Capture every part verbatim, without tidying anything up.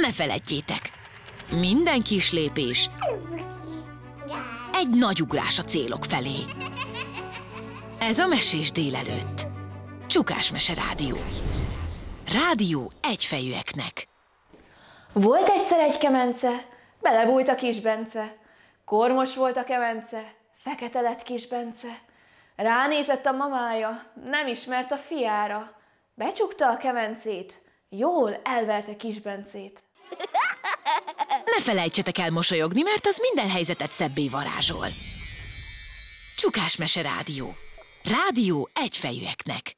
ne feledjétek, minden kis lépés egy nagy ugrás a célok felé. Ez a Mesés délelőtt. Csukás Mese Rádió. Rádió egyfejűeknek. Volt egyszer egy kemence, belebújt a kis Bence. Kormos volt a kemence, fekete lett kis Bence. Ránézett a mamája, nem ismert a fiára. Becsukta a kemencét, jól elverte kis Bencét. Ne felejtsetek el mosolyogni, mert az minden helyzetet szebbé varázsol. Csukás Mese Rádió. Rádió egyfejűeknek.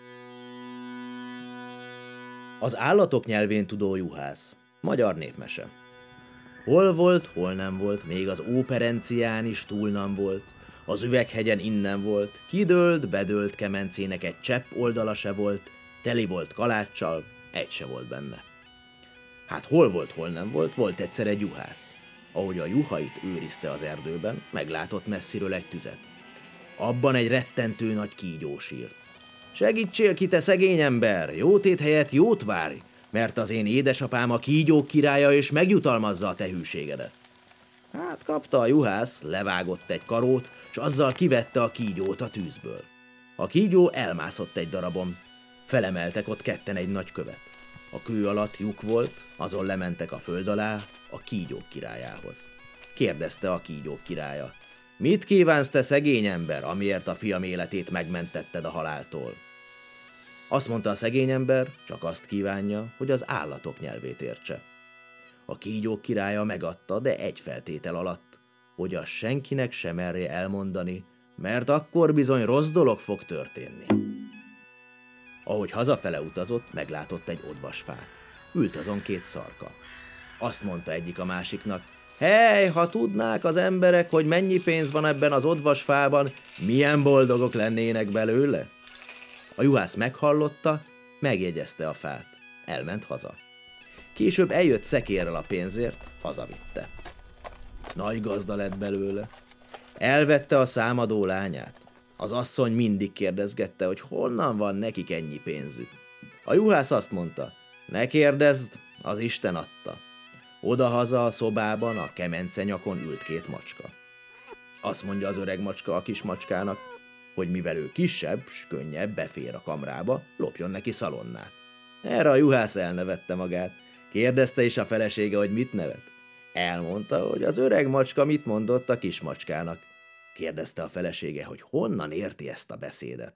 Az állatok nyelvén tudó juhász. Magyar népmese. Hol volt, hol nem volt, még az óperencián is túl nem volt. Az üveghegyen innen volt, kidőlt, bedőlt kemencének egy csepp oldala se volt, teli volt kaláccsal, egy se volt benne. Hát hol volt, hol nem volt, volt egyszer egy juhász. Ahogy a juhait őrizte az erdőben, meglátott messziről egy tüzet. Abban egy rettentő nagy kígyó sírt. Segítsél ki, te szegény ember, jótét helyett jót várj, mert az én édesapám a kígyók királya, és megjutalmazza a te hűségedet. Hát kapta a juhász, levágott egy karót, s azzal kivette a kígyót a tűzből. A kígyó elmászott egy darabon, felemeltek ott ketten egy nagy követ. A kő alatt lyuk volt, azon lementek a föld alá, a kígyók királyához. Kérdezte a kígyók királya: mit kívánsz, te szegény ember, amiért a fiam életét megmentetted a haláltól? Azt mondta a szegény ember, csak azt kívánja, hogy az állatok nyelvét értse. A kígyók királya megadta, de egy feltétel alatt, hogy azt senkinek sem merje elmondani, mert akkor bizony rossz dolog fog történni. Ahogy hazafele utazott, meglátott egy odvasfát. Ült azon két szarka. Azt mondta egyik a másiknak: hely, ha tudnák az emberek, hogy mennyi pénz van ebben az odvasfában, milyen boldogok lennének belőle? A juhász meghallotta, megjegyezte a fát. Elment haza. Később eljött szekérrel a pénzért, hazavitte. Nagy gazda lett belőle. Elvette a számadó lányát. Az asszony mindig kérdezgette, hogy honnan van nekik ennyi pénzük. A juhász azt mondta: ne kérdezd, az Isten adta. Odahaza a szobában a kemence nyakon ült két macska. Azt mondja az öreg macska a kis macskának, hogy mivel ő kisebb, s könnyebb befér a kamrába, lopjon neki szalonnát. Erre a juhász elnevette magát. Kérdezte is a felesége, hogy mit nevet. Elmondta, hogy az öreg macska mit mondott a kis macskának. Kérdezte a felesége, hogy honnan érti ezt a beszédet.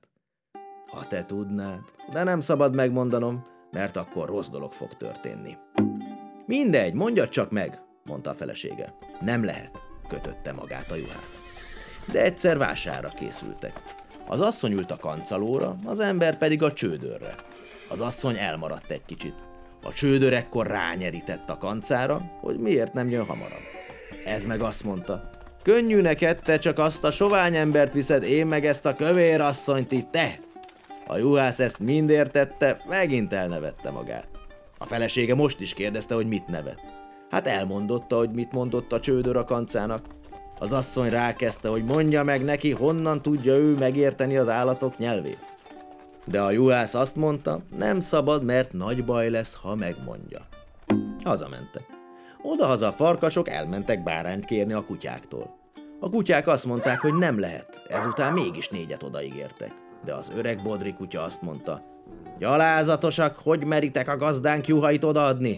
Ha te tudnád, de nem szabad megmondanom, mert akkor rossz dolog fog történni. Mindegy, mondjad csak meg, mondta a felesége. Nem lehet, kötötte magát a juhász. De egyszer vásárra készültek. Az asszony ült a kancalóra, az ember pedig a csődörre. Az asszony elmaradt egy kicsit. A csődör ekkor rányerített a kancára, hogy miért nem jön hamarabb. Ez meg azt mondta: könnyű neked, te csak azt a sovány embert viszed, én meg ezt a kövér asszonyt itt, te! A juhász ezt mind értette, megint elnevette magát. A felesége most is kérdezte, hogy mit nevet. Hát elmondotta, hogy mit mondott a csődör a kancának. Az asszony rákezdte, hogy mondja meg neki, honnan tudja ő megérteni az állatok nyelvét. De a juhász azt mondta, nem szabad, mert nagy baj lesz, ha megmondja. Hazamentek. Odahaza a farkasok elmentek bárányt kérni a kutyáktól. A kutyák azt mondták, hogy nem lehet, ezután mégis négyet odaígértek. De az öreg bodri kutya azt mondta: gyalázatosak, hogy meritek a gazdánk juhait odaadni?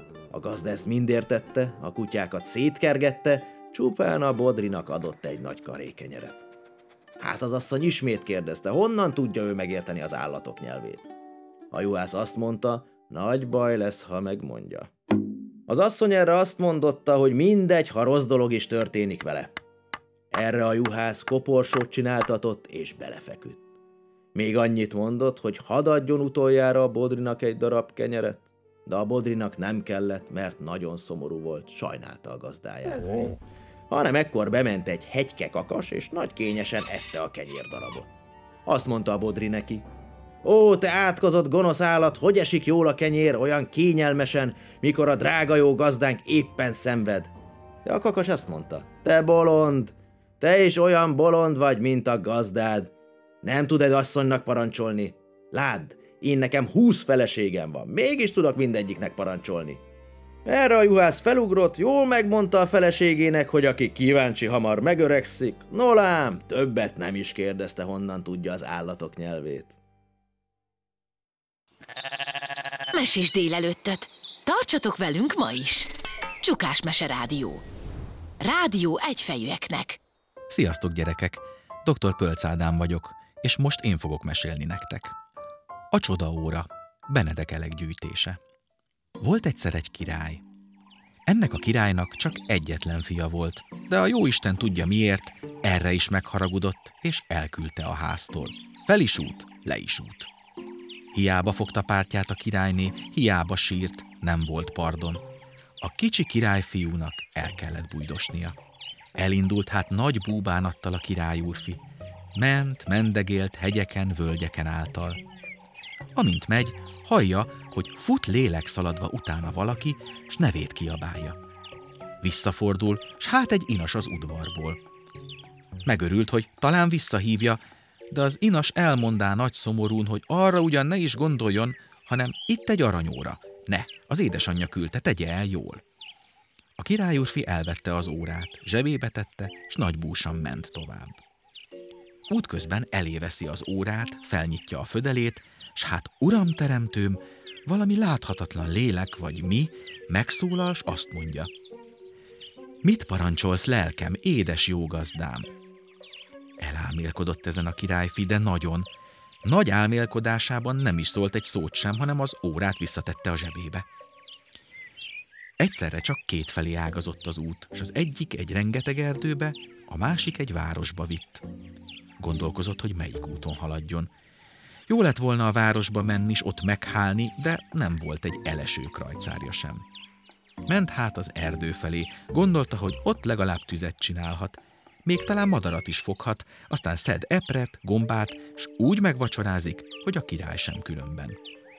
A gazda ezt mind értette, a kutyákat szétkergette, csupán a bodrinak adott egy nagy karékenyeret. Hát az asszony ismét kérdezte, honnan tudja ő megérteni az állatok nyelvét. A juhász azt mondta, nagy baj lesz, ha megmondja. Az asszony erre azt mondotta, hogy mindegy, ha rossz dolog is történik vele. Erre a juhász koporsót csináltatott és belefeküdt. Még annyit mondott, hogy hadd adjon utoljára a bodrinak egy darab kenyeret, de a bodrinak nem kellett, mert nagyon szomorú volt, sajnálta a gazdáját. Hanem ekkor bement egy hegyke kakas, és nagy kényesen ette a kenyérdarabot. Azt mondta a bodri neki: ó, te átkozott gonosz állat, hogy esik jól a kenyér olyan kényelmesen, mikor a drága jó gazdánk éppen szenved? De a kakas azt mondta: te bolond, te is olyan bolond vagy, mint a gazdád. Nem tudod asszonynak parancsolni. Ládd, én nekem húsz feleségem van, mégis tudok mindegyiknek parancsolni. Erre a juhász felugrott, jól megmondta a feleségének, hogy aki kíváncsi, hamar megöregszik. No lám, többet nem is kérdezte, honnan tudja az állatok nyelvét. Mesés délelőttöt. Tartsatok velünk ma is. Csukás Mese Rádió. Rádió egyfejűeknek. Sziasztok, gyerekek! doktor Pölc Ádám vagyok, és most én fogok mesélni nektek. A csodaóra, Benedek Elek gyűjtése. Volt egyszer egy király. Ennek a királynak csak egyetlen fia volt, de a jóisten tudja miért, erre is megharagudott, és elküldte a háztól. Fel is út, le is út. Hiába fogta pártját a királyné, hiába sírt, nem volt pardon. A kicsi királyfiúnak el kellett bújdosnia. Elindult hát nagy búbánattal a királyúrfi. Ment, mendegélt hegyeken, völgyeken által. Amint megy, hallja, hogy fut lélek szaladva utána valaki, s nevét kiabálja. Visszafordul, s hát egy inas az udvarból. Megörült, hogy talán visszahívja, de az inas elmondá nagy szomorún, hogy arra ugyan ne is gondoljon, hanem itt egy aranyóra. Ne, az édesanyja küldte, tegye el jól. A királyúrfi elvette az órát, zsebébe tette, s nagy búsan ment tovább. Útközben eléveszi az órát, felnyitja a födelét, s hát uram teremtőm, valami láthatatlan lélek vagy mi megszólal, s azt mondja: mit parancsolsz, lelkem, édes jó gazdám? Elálmélkodott ezen a királyfi, de nagyon. Nagy álmélkodásában nem is szólt egy szót sem, hanem az órát visszatette a zsebébe. Egyszerre csak kétfelé ágazott az út, és az egyik egy rengeteg erdőbe, a másik egy városba vitt. Gondolkozott, hogy melyik úton haladjon. Jó lett volna a városba menni, s ott meghálni, de nem volt egy eleső krajcárja sem. Ment hát az erdő felé, gondolta, hogy ott legalább tüzet csinálhat, még talán madarat is foghat, aztán szed epret, gombát, s úgy megvacsorázik, hogy a király sem különben.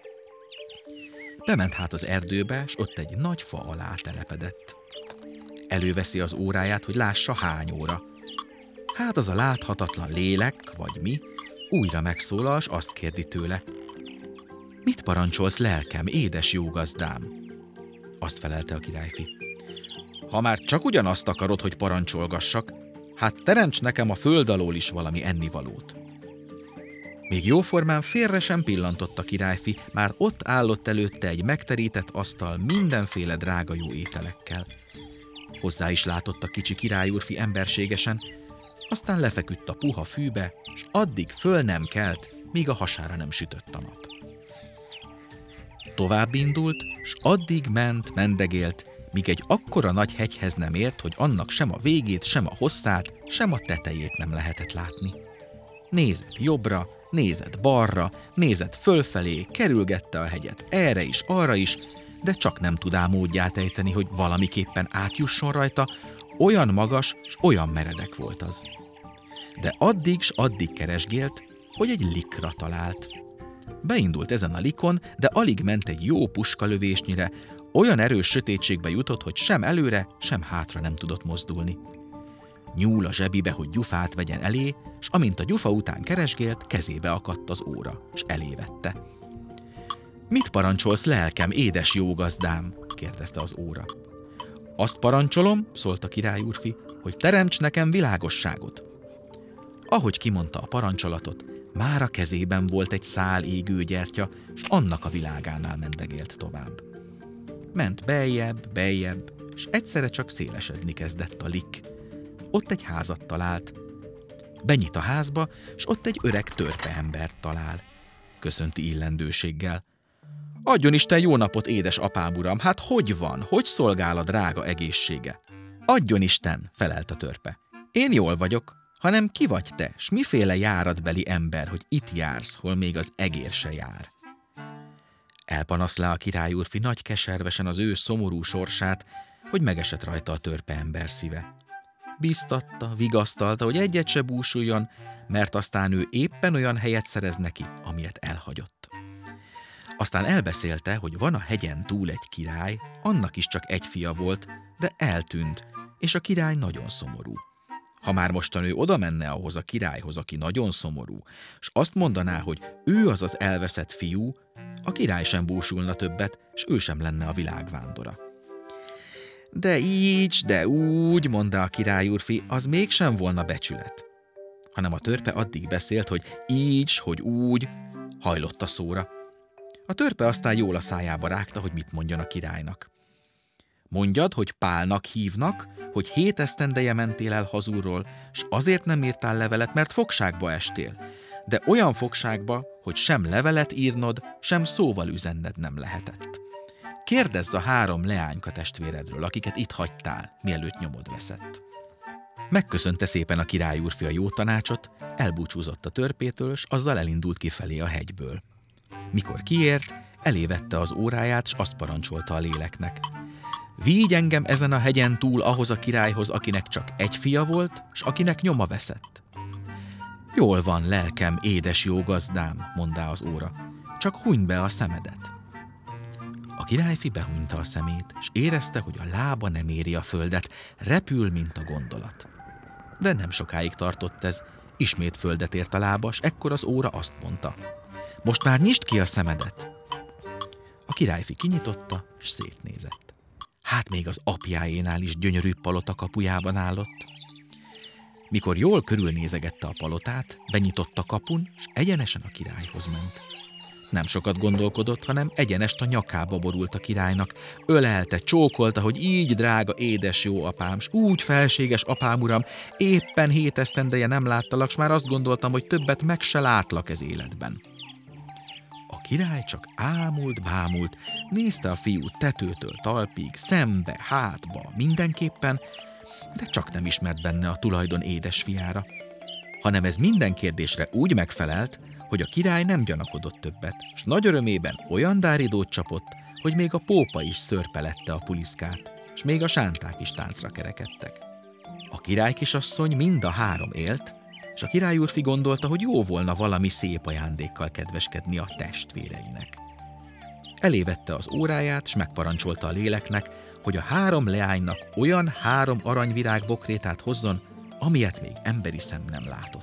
Bement hát az erdőbe, s ott egy nagy fa alá telepedett. Előveszi az óráját, hogy lássa, hány óra. Hát az a láthatatlan lélek, vagy mi, újra megszólal, s azt kérdi tőle: mit parancsolsz, lelkem, édes jó gazdám? Azt felelte a királyfi: ha már csak ugyanazt akarod, hogy parancsolgassak, hát teremts nekem a föld alól is valami ennivalót. Még jóformán félre sem pillantott a királyfi, már ott állott előtte egy megterített asztal mindenféle drága jó ételekkel. Hozzá is látott a kicsi királyúrfi emberségesen, aztán lefeküdt a puha fűbe, s addig föl nem kelt, míg a hasára nem sütött a nap. Tovább indult, s addig ment, mendegélt, míg egy akkora nagy hegyhez nem ért, hogy annak sem a végét, sem a hosszát, sem a tetejét nem lehetett látni. Nézett jobbra, nézett balra, nézett fölfelé, kerülgette a hegyet erre is, arra is, de csak nem tudá módját ejteni, hogy valamiképpen átjusson rajta, olyan magas, s olyan meredek volt az. De addig s addig keresgélt, hogy egy likra talált. Beindult ezen a likon, de alig ment egy jó puskalövésnyire, olyan erős sötétségbe jutott, hogy sem előre, sem hátra nem tudott mozdulni. Nyúl a zsebibe, hogy gyufát vegyen elé, s amint a gyufa után keresgélt, kezébe akadt az óra, s elévette. Mit parancsolsz, lelkem, édes jó gazdám? Kérdezte az óra. Azt parancsolom, szólt a királyúrfi, hogy teremts nekem világosságot. Ahogy kimondta a parancsolatot, már a kezében volt egy szál égő gyertya, s annak a világánál mendegélt tovább. Ment beljebb, beljebb, és egyszerre csak szélesedni kezdett a lik. Ott egy házat talált. Benyit a házba, s ott egy öreg törpeembert talál. Köszönti illendőséggel. Adjon Isten jó napot, édes apám uram, hát hogy van, hogy szolgál a drága egészsége? Adjon Isten, felelt a törpe. Én jól vagyok, hanem ki vagy te, s miféle járatbeli ember, hogy itt jársz, hol még az egér se jár? Elpanaszlá a királyúrfi nagy keservesen az ő szomorú sorsát, hogy megesett rajta a törpeember szíve. Bíztatta, vigasztalta, hogy egyet se búsuljon, mert aztán ő éppen olyan helyet szerez neki, amilyet elhagyott. Aztán elbeszélte, hogy van a hegyen túl egy király, annak is csak egy fia volt, de eltűnt, és a király nagyon szomorú. Ha már mostan ő oda menne ahhoz a királyhoz, aki nagyon szomorú, s azt mondaná, hogy ő az az elveszett fiú, a király sem búsulna többet, s ő sem lenne a világ vándora. De így, de úgy, mondta a királyúrfi, az mégsem volna becsület. Hanem a törpe addig beszélt, hogy így, hogy úgy, hajlott a szóra. A törpe aztán jól a szájába rágta, hogy mit mondjon a királynak. Mondjad, hogy Pálnak hívnak, hogy hét esztendeje mentél el hazulról, s azért nem írtál levelet, mert fogságba estél, de olyan fogságba, hogy sem levelet írnod, sem szóval üzenned nem lehetett. Kérdezz a három leányka testvéredről, akiket itt hagytál, mielőtt nyomod veszett. Megköszönte szépen a királyúrfi a jó tanácsot, elbúcsúzott a törpétől, s azzal elindult kifelé a hegyből. Mikor kiért, elévette az óráját, s azt parancsolta a léleknek. Vigy engem ezen a hegyen túl ahhoz a királyhoz, akinek csak egy fia volt, s akinek nyoma veszett. Jól van, lelkem, édes jó gazdám, mondá az óra, csak hunyd be a szemedet. A királyfi behunyta a szemét, és érezte, hogy a lába nem éri a földet, repül, mint a gondolat. De nem sokáig tartott ez, ismét földet ért a lába, s ekkor az óra azt mondta. Most már nyisd ki a szemedet. A királyfi kinyitotta, és szétnézett. Hát még az apjáénál is gyönyörű palota kapujában állott. Mikor jól körülnézegette a palotát, benyitott a kapun, és egyenesen a királyhoz ment. Nem sokat gondolkodott, hanem egyenest a nyakába borult a királynak, ölelte, csókolta, hogy így, drága, édes jó apám, s úgy felséges apám uram, éppen hét esztendeje nem láttalak, s már azt gondoltam, hogy többet meg se látlak ez életben. A király csak ámult, bámult, nézte a fiút tetőtől talpig, szembe, hátba, mindenképpen, de csak nem ismert benne a tulajdon édesfiára, hanem ez minden kérdésre úgy megfelelt, hogy a király nem gyanakodott többet, s nagy örömében olyan dáridót csapott, hogy még a pópa is szörpelette a puliszkát, s még a sánták is táncra kerekedtek. A király kisasszony mind a három élt, és a királyúrfi gondolta, hogy jó volna valami szép ajándékkal kedveskedni a testvéreinek. Elévette az óráját, s megparancsolta a léleknek, hogy a három leánynak olyan három aranyvirág bokrétát hozzon, amilyet még emberi szem nem látott.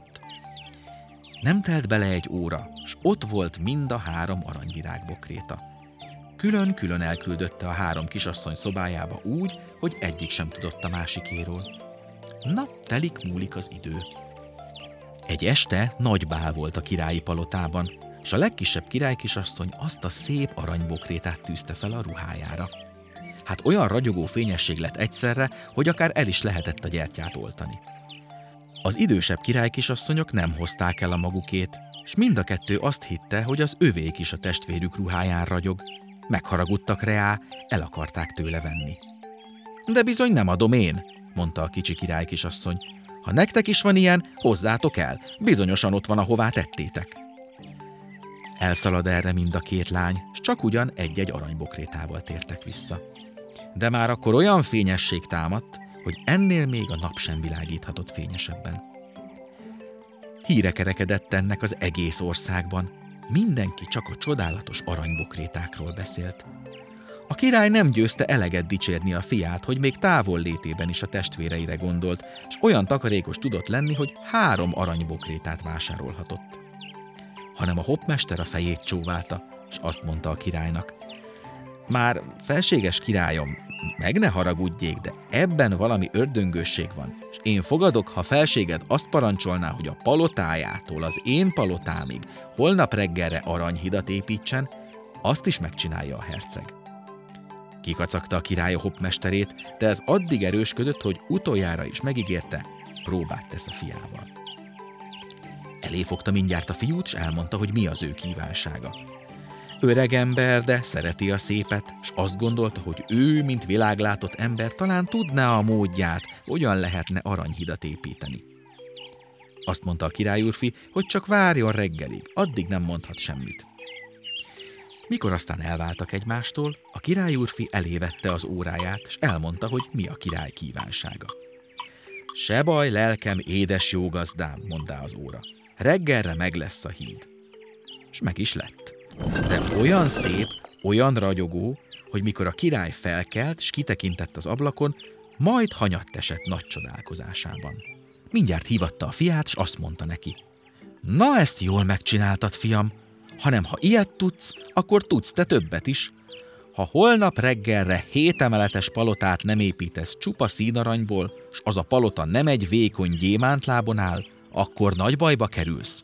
Nem telt bele egy óra, s ott volt mind a három aranyvirág bokréta. Külön-külön elküldötte a három kisasszony szobájába úgy, hogy egyik sem tudott a másikéről. Na, telik múlik az idő. Egy este nagy bál volt a királyi palotában, s a legkisebb királykisasszony azt a szép aranybokrétát tűzte fel a ruhájára. Hát olyan ragyogó fényesség lett egyszerre, hogy akár el is lehetett a gyertyát oltani. Az idősebb királykisasszonyok nem hozták el a magukét, s mind a kettő azt hitte, hogy az övék is a testvérük ruháján ragyog. Megharagudtak reá, el akarták tőle venni. De bizony nem adom én, mondta a kicsi királykisasszony. Ha nektek is van ilyen, hozzátok el, bizonyosan ott van, ahová tettétek. Elszalad erre mind a két lány, s csak ugyan egy-egy aranybokrétával tértek vissza. De már akkor olyan fényesség támadt, hogy ennél még a nap sem világíthatott fényesebben. Híre kerekedett ennek az egész országban, mindenki csak a csodálatos aranybokrétákról beszélt. A király nem győzte eleget dicsérni a fiát, hogy még távol létében is a testvéreire gondolt, és olyan takarékos tudott lenni, hogy három aranybokrétát vásárolhatott. Hanem a hoppmester a fejét csóválta, és azt mondta a királynak: már felséges királyom, meg ne haragudjék, de ebben valami ördöngősség van, és én fogadok, ha felséged azt parancsolná, hogy a palotájától az én palotámig holnap reggelre aranyhidat építsen, azt is megcsinálja a herceg. Kikacagta a király a hoppmesterét, de ez addig erősködött, hogy utoljára is megígérte, próbát tesz a fiával. Eléfogta mindjárt a fiút, és elmondta, hogy mi az ő kívánsága. Öreg ember, de szereti a szépet, s azt gondolta, hogy ő, mint világlátott ember, talán tudná a módját, hogyan lehetne aranyhidat építeni. Azt mondta a királyúrfi, hogy csak várjon reggelig, addig nem mondhat semmit. Mikor aztán elváltak egymástól, a királyúrfi elévette az óráját, és elmondta, hogy mi a király kívánsága. Se baj, lelkem, édes jó gazdám, mondta az óra. Reggelre meg lesz a híd. És meg is lett. De olyan szép, olyan ragyogó, hogy mikor a király felkelt, s kitekintett az ablakon, majd hanyatt esett nagy csodálkozásában. Mindjárt hívatta a fiát, s azt mondta neki: na, ezt jól megcsináltad, fiam, hanem ha ilyet tudsz, akkor tudsz te többet is. ha holnap reggelre hétemeletes palotát nem építesz csupa színaranyból, s az a palota nem egy vékony gyémántlábon áll, akkor nagy bajba kerülsz.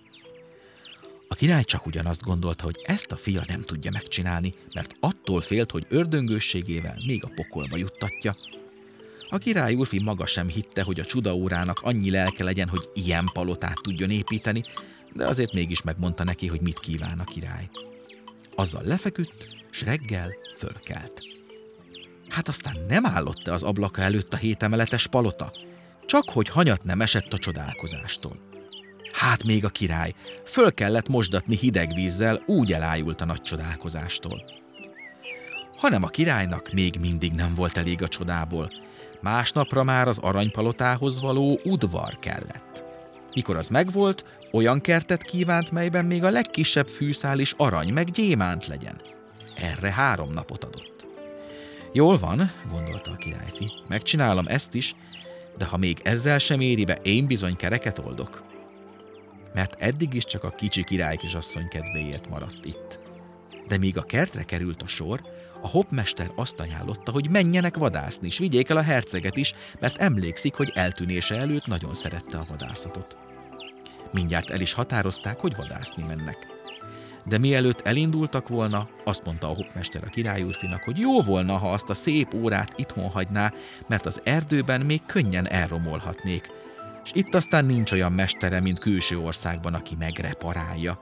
A király csak ugyanazt gondolta, hogy ezt a fia nem tudja megcsinálni, mert attól félt, hogy ördöngősségével még a pokolba juttatja. A király úrfi maga sem hitte, hogy a csudaórának annyi lelke legyen, hogy ilyen palotát tudjon építeni, de azért mégis megmondta neki, hogy mit kíván a király. Azzal lefeküdt, s reggel fölkelt. Hát aztán nem állott-e az ablaka előtt a hétemeletes palota? Csak hogy hanyat nem esett a csodálkozástól. Hát még a király, föl kellett mosdatni hideg vízzel, úgy elájult a nagy csodálkozástól. Hanem a királynak még mindig nem volt elég a csodából. Másnapra már az aranypalotához való udvar kellett. Mikor az megvolt, olyan kertet kívánt, melyben még a legkisebb fűszál is arany meg gyémánt legyen. Erre három napot adott. Jól van, gondolta a királyfi, megcsinálom ezt is, de ha még ezzel sem éri be, én bizony kereket oldok. Mert eddig is csak a kicsi királykisasszony kedvéért maradt itt. De míg a kertre került a sor, a hoppmester azt ajánlotta, hogy menjenek vadászni, és vigyék el a herceget is, mert emlékszik, hogy eltűnése előtt nagyon szerette a vadászatot. Mindjárt el is határozták, hogy vadászni mennek. De mielőtt elindultak volna, azt mondta a hoppmester a királyúrfinak, hogy jó volna, ha azt a szép órát itthon hagyná, mert az erdőben még könnyen elromolhatnék, és itt aztán nincs olyan mestere, mint külső országban, aki megreparálja.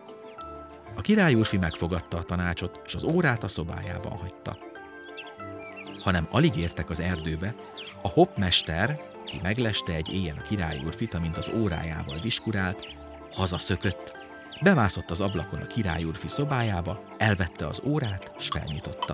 A királyúrfi megfogadta a tanácsot, és az órát a szobájában hagyta. Hanem alig értek az erdőbe, a hoppmester, ki megleste egy éjjel a királyúrfit, amint az órájával diskurált, hazaszökött, bemászott az ablakon a királyúrfi szobájába, elvette az órát, s felnyitotta.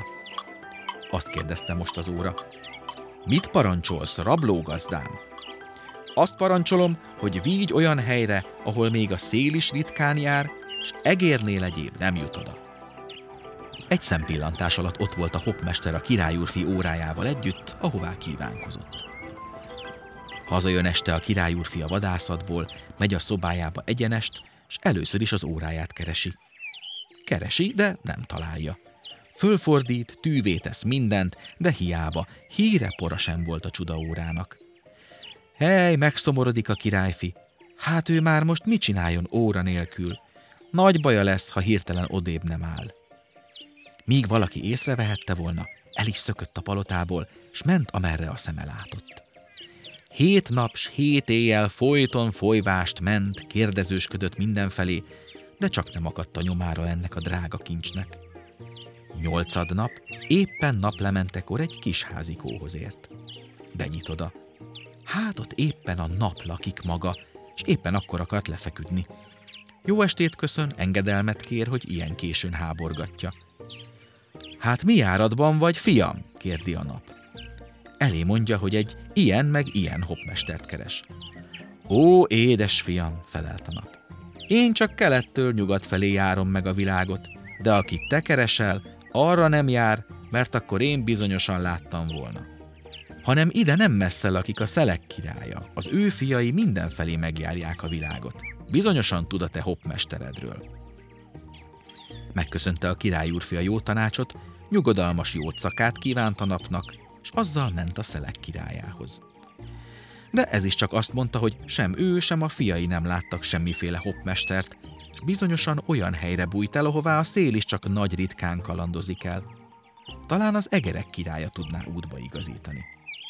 Azt kérdezte most az óra: mit parancsolsz, rablógazdám? Azt parancsolom, hogy vigy olyan helyre, ahol még a szél is ritkán jár, s egérnél egyéb nem jut oda. Egy szempillantás alatt ott volt a hoppmester a királyúrfi órájával együtt, ahová kívánkozott. Hazajön este a királyúrfi a vadászatból, megy a szobájába egyenest, s először is az óráját keresi. Keresi, de nem találja. Fölfordít, tűvé tesz mindent, de hiába, híre pora sem volt a csudaórának. Hely, megszomorodik a királyfi. Hát ő már most mit csináljon óra nélkül? Nagy baja lesz, ha hirtelen odébb nem áll. Míg valaki észrevehette volna, el is szökött a palotából, s ment, amerre a szeme látott. Hét nap s hét éjjel folyton folyvást ment, kérdezősködött mindenfelé, de csak nem akadt a nyomára ennek a drága kincsnek. Nyolcad nap, éppen naplementekor egy kis házikóhoz ért. Benyit oda. Hát ott éppen a nap lakik maga, és éppen akkor akart lefeküdni. Jó estét köszön, engedelmet kér, hogy ilyen későn háborgatja. Hát mi járatban vagy, fiam? Kérdi a nap. Elé mondja, hogy egy ilyen meg ilyen hoppmestert keres. Ó, édes fiam, felelt a nap. Én csak kelettől nyugat felé járom meg a világot, de akit te keresel, arra nem jár, mert akkor én bizonyosan láttam volna. Hanem ide nem messze lakik a szelek királya, az ő fiai mindenfelé megjárják a világot. Bizonyosan tud a te hoppmesteredről. Megköszönte a királyúrfi a jó tanácsot, nyugodalmas jócakát kívánt a napnak, és azzal ment a szelek királyához. De ez is csak azt mondta, hogy sem ő, sem a fiai nem láttak semmiféle hoppmestert, és bizonyosan olyan helyre bújt el, ahová a szél is csak nagy ritkán kalandozik el. Talán az egerek királya tudná útba igazítani.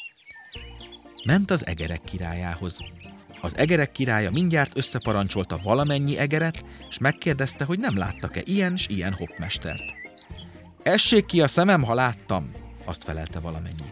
Ment az egerek királyához. Az egerek királya mindjárt összeparancsolta valamennyi egeret, és megkérdezte, hogy nem láttak-e ilyen s ilyen hoppmestert. Essék ki a szemem, ha láttam, azt felelte valamennyi.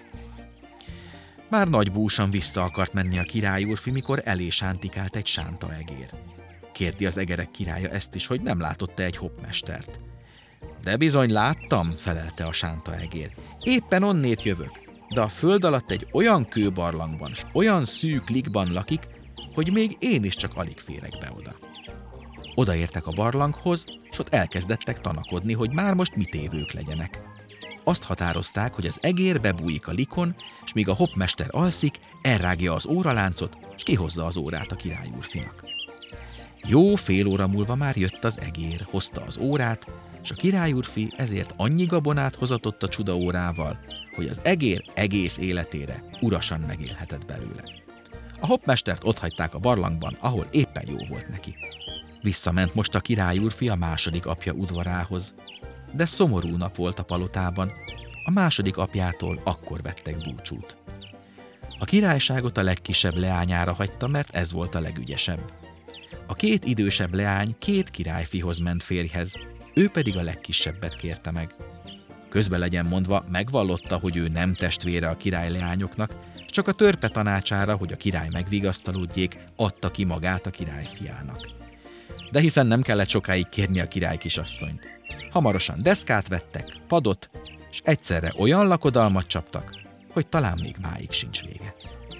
Már nagy búsan vissza akart menni a királyúrfi, mikor elé sántikált egy sánta egér. Kérdi az egerek királya ezt is, hogy nem látott-e egy hoppmestert. De bizony láttam, felelte a sánta egér. Éppen onnét jövök, de a föld alatt egy olyan kőbarlangban s olyan szűk likban lakik, hogy még én is csak alig férek be oda. Odaértek a barlanghoz, s ott elkezdettek tanakodni, hogy már most mit évők legyenek. Azt határozták, hogy az egér bebújik a likon, és míg a hoppmester alszik, elrágja az óraláncot, és kihozza az órát a királyúrfinak. Jó fél óra múlva már jött az egér, hozta az órát, s a királyúrfi ezért annyi gabonát hozatott a csudaórával, hogy az egér egész életére urasan megélhetett belőle. A hoppmestert otthagyták a barlangban, ahol éppen jó volt neki. Visszament most a királyúrfi a második apja udvarához, de szomorú nap volt a palotában, a második apjától akkor vettek búcsút. A királyságot a legkisebb leányára hagyta, mert ez volt a legügyesebb. A két idősebb leány két királyfihoz ment férjhez, ő pedig a legkisebbet kérte meg. Közbe legyen mondva, megvallotta, hogy ő nem testvére a királyleányoknak, csak a törpe tanácsára, hogy a király megvigasztalódjék, adta ki magát a királyfiának. De hiszen nem kellett sokáig kérni a király kisasszonyt. Hamarosan deszkát vettek, padot, és egyszerre olyan lakodalmat csaptak, hogy talán még máig sincs vége.